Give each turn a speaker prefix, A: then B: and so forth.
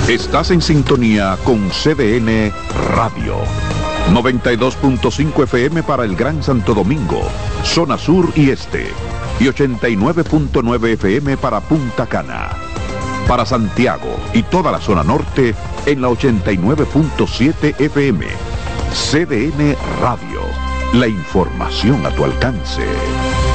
A: Estás en sintonía con CDN Radio. 92.5 FM para el Gran Santo Domingo, zona sur y este. Y 89.9 FM para Punta Cana. Para Santiago y toda la zona norte en la 89.7 FM. CDN Radio. La información a tu alcance.